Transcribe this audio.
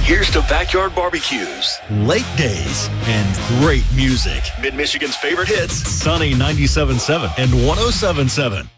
Here's to backyard barbecues, late days, and great music. Mid-Michigan's favorite hits. Sunny 97.7 and 107.7.